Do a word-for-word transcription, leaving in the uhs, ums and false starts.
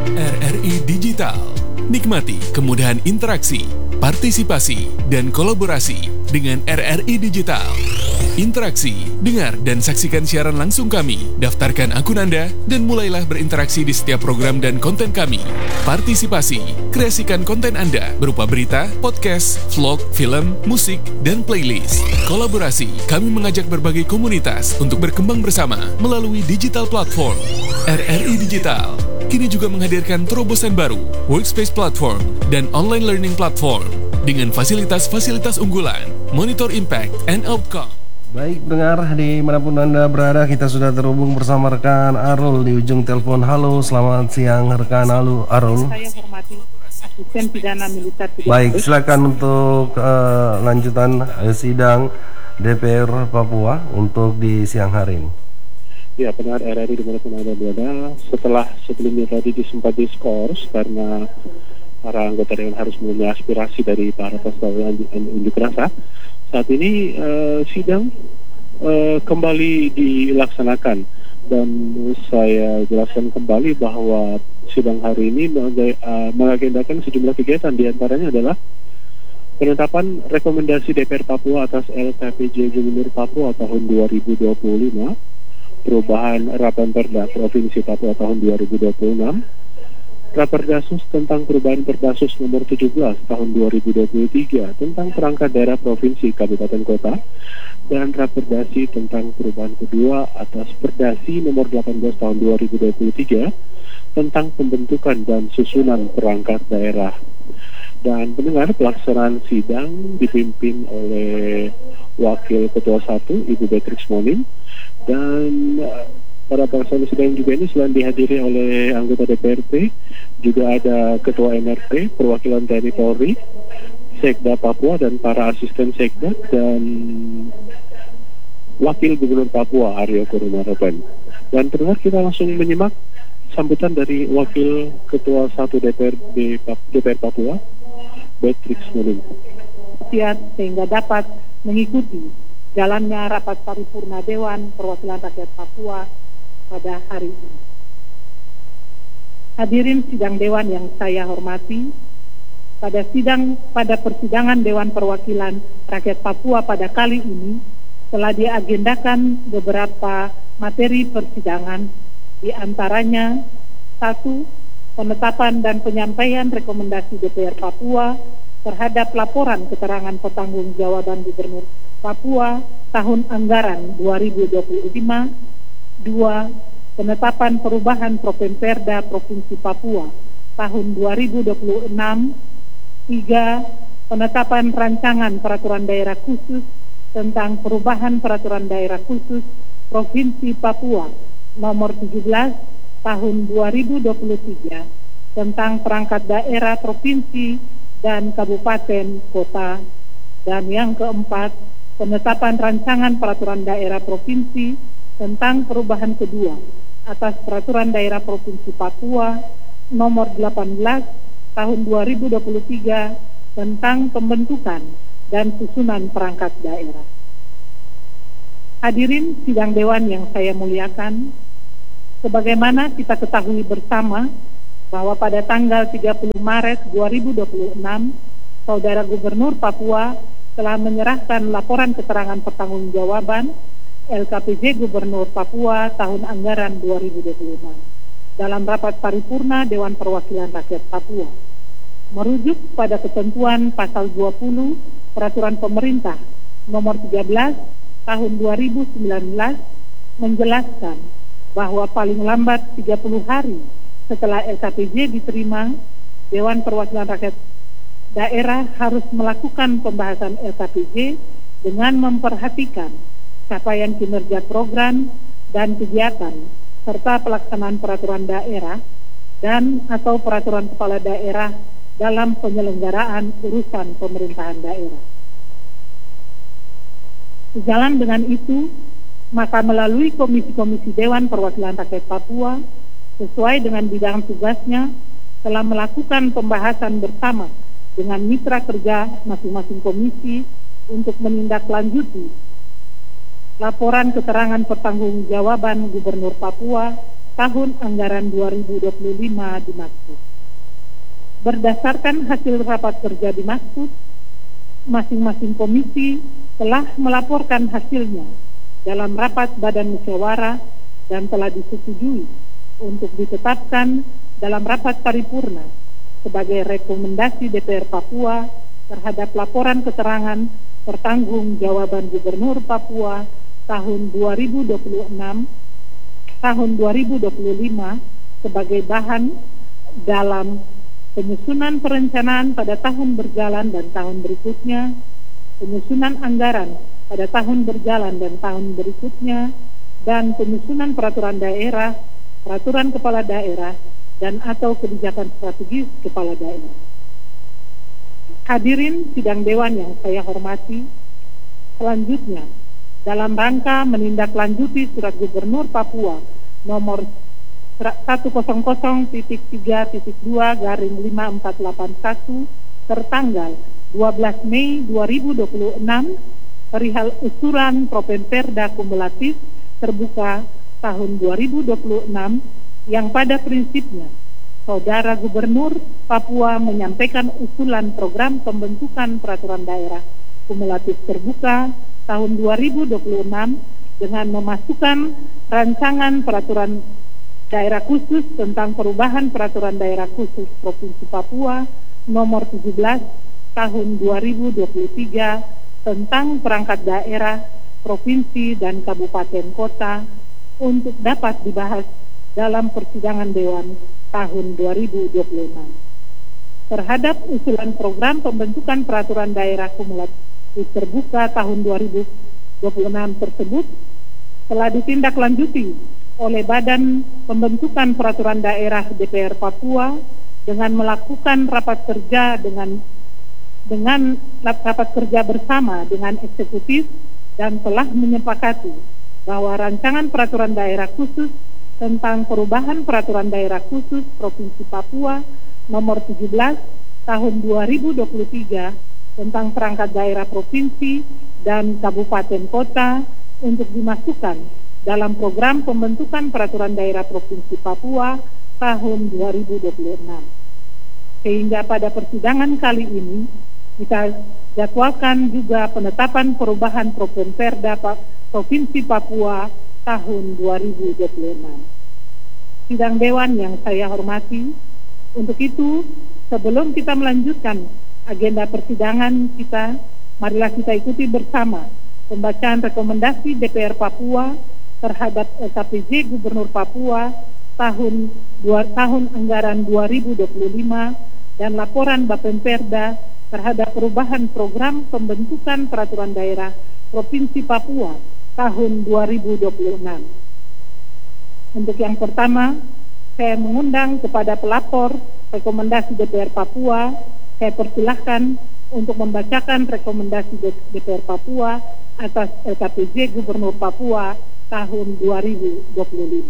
R R I Digital. Nikmati kemudahan interaksi, partisipasi, dan kolaborasi dengan R R I Digital. Interaksi, dengar dan saksikan siaran langsung kami, daftarkan akun Anda, dan mulailah berinteraksi di setiap program dan konten kami. Partisipasi, kreasikan konten Anda berupa berita, podcast, vlog, film, musik, dan playlist. Kolaborasi, kami mengajak berbagai komunitas untuk berkembang bersama melalui digital platform. R R I Digital kini juga menghadirkan terobosan baru, workspace platform, dan online learning platform dengan fasilitas-fasilitas unggulan, monitor impact and outcome. Baik pendengar, dimanapun Anda berada, kita sudah terhubung bersama rekan Arul di ujung telepon. Halo, selamat siang rekan Arul. Arul. Saya hormati asisten pidana militer. Baik, silakan untuk uh, lanjutan uh, sidang D P R Papua untuk di siang hari ini. Ya, benar R R I dimanapun Anda berada, setelah sebelumnya tadi disempat diskors karena para anggota dewan harus memenuhi aspirasi dari para peserta unjuk rasa. Saat ini uh, sidang uh, kembali dilaksanakan dan saya jelaskan kembali bahwa sidang hari ini uh, mengagendakan sejumlah kegiatan, diantaranya adalah penetapan rekomendasi D P R Papua atas L K P J Gubernur Papua tahun dua ribu dua puluh lima, perubahan Raperda Provinsi Papua tahun dua ribu dua puluh enam, Raperdasus tentang perubahan Perdasus nomor tujuh belas tahun dua ribu dua puluh tiga tentang perangkat daerah provinsi kabupaten kota, dan Raperdasi tentang perubahan kedua atas Perdasi nomor delapan belas tahun dua ribu dua puluh tiga tentang pembentukan dan susunan perangkat daerah. Dan pendengar, pelaksanaan sidang dipimpin oleh Wakil Ketua satu Ibu Beatrix Moning, dan uh, pada pelaksanaan sidang juga ini selain dihadiri oleh anggota D P R P, juga ada Ketua M R P, Perwakilan T N I Polri, Sekda Papua dan para asisten Sekda, dan Wakil Gubernur Papua Aryo Kurumaropen. Dan pendengar, kita langsung menyimak sambutan dari Wakil Ketua satu D P R D P R Papua, Beatrix Moning. Sehingga dapat mengikuti jalannya rapat paripurna Dewan Perwakilan Rakyat Papua pada hari ini. Hadirin sidang Dewan yang saya hormati, pada sidang pada persidangan Dewan Perwakilan Rakyat Papua pada kali ini telah diagendakan beberapa materi persidangan, di antaranya satu, penetapan dan penyampaian rekomendasi D P R Papua terhadap laporan keterangan pertanggungjawaban Gubernur Papua tahun anggaran dua ribu dua puluh lima. Dua, penetapan perubahan Propenperda Provinsi Papua tahun dua ribu dua puluh enam. Tiga, penetapan rancangan peraturan daerah khusus tentang perubahan peraturan daerah khusus Provinsi Papua nomor tujuh belas tahun dua ribu dua puluh tiga tentang perangkat daerah provinsi dan kabupaten kota. Dan yang keempat, penetapan rancangan peraturan daerah provinsi tentang perubahan kedua atas peraturan daerah provinsi Papua nomor delapan belas tahun dua ribu dua puluh tiga tentang pembentukan dan susunan perangkat daerah. Hadirin sidang Dewan yang saya muliakan, sebagaimana kita ketahui bersama bahwa pada tanggal tiga puluh Maret dua ribu dua puluh enam, Saudara Gubernur Papua telah menyerahkan laporan keterangan pertanggungjawaban L K P J Gubernur Papua tahun anggaran dua ribu dua puluh enam dalam rapat paripurna Dewan Perwakilan Rakyat Papua. Merujuk pada ketentuan pasal dua puluh Peraturan Pemerintah nomor tiga belas tahun dua ribu sembilan belas menjelaskan bahwa paling lambat tiga puluh hari setelah L K P J diterima, Dewan Perwakilan Rakyat Daerah harus melakukan pembahasan L K P J dengan memperhatikan capaian kinerja program dan kegiatan serta pelaksanaan peraturan daerah dan atau peraturan kepala daerah dalam penyelenggaraan urusan pemerintahan daerah. Sejalan dengan itu, maka melalui komisi-komisi Dewan Perwakilan Rakyat Papua sesuai dengan bidang tugasnya telah melakukan pembahasan bersama dengan mitra kerja masing-masing komisi untuk menindaklanjuti laporan keterangan pertanggungjawaban Gubernur Papua tahun anggaran dua ribu dua puluh lima dimaksud. Berdasarkan hasil rapat kerja dimaksud, masing-masing komisi telah melaporkan hasilnya dalam rapat badan musyawarah dan telah disetujui untuk ditetapkan dalam rapat paripurna sebagai rekomendasi D P R Papua terhadap laporan keterangan pertanggungjawaban Gubernur Papua tahun dua ribu dua puluh enam tahun dua ribu dua puluh lima sebagai bahan dalam penyusunan perencanaan pada tahun berjalan dan tahun berikutnya, penyusunan anggaran pada tahun berjalan dan tahun berikutnya, dan penyusunan peraturan daerah, peraturan kepala daerah, dan atau kebijakan strategis kepala daerah. Hadirin sidang dewan yang saya hormati, selanjutnya dalam rangka menindaklanjuti surat Gubernur Papua nomor seratus titik tiga titik dua garing lima empat delapan satu tertanggal dua belas Mei dua ribu dua puluh enam perihal usulan Propenperda kumulatif terbuka tahun dua ribu dua puluh enam yang pada prinsipnya Saudara Gubernur Papua menyampaikan usulan program pembentukan peraturan daerah kumulatif terbuka tahun dua ribu dua puluh enam dengan memasukkan rancangan peraturan daerah khusus tentang perubahan peraturan daerah khusus Provinsi Papua nomor tujuh belas tahun dua ribu dua puluh tiga tentang perangkat daerah, provinsi, dan kabupaten kota untuk dapat dibahas dalam persidangan Dewan tahun dua ribu dua puluh enam. Terhadap usulan program pembentukan peraturan daerah kumulatif terbuka tahun dua ribu dua puluh enam tersebut telah ditindaklanjuti oleh Badan Pembentukan Peraturan Daerah D P R Papua dengan melakukan rapat kerja dengan dengan rapat kerja bersama dengan eksekutif dan telah menyepakati bahwa rancangan peraturan daerah khusus tentang perubahan peraturan daerah khusus Provinsi Papua nomor tujuh belas tahun dua ribu dua puluh tiga tentang perangkat daerah provinsi dan kabupaten kota untuk dimasukkan dalam program pembentukan peraturan daerah Provinsi Papua tahun dua ribu dua puluh enam. Sehingga pada persidangan kali ini kita jadwalkan juga penetapan perubahan Propenperda Provinsi Papua tahun dua ribu dua puluh enam. Sidang Dewan yang saya hormati, untuk itu sebelum kita melanjutkan agenda persidangan kita, marilah kita ikuti bersama pembacaan rekomendasi D P R Papua terhadap L K P J Gubernur Papua tahun dua tahun anggaran dua ribu dua puluh lima dan laporan Bapemperda terhadap perubahan program pembentukan peraturan daerah Provinsi Papua tahun dua ribu dua puluh enam. Untuk yang pertama, saya mengundang kepada pelapor rekomendasi D P R Papua, saya persilahkan untuk membacakan rekomendasi D P R Papua atas L K P J Gubernur Papua tahun dua ribu dua puluh lima.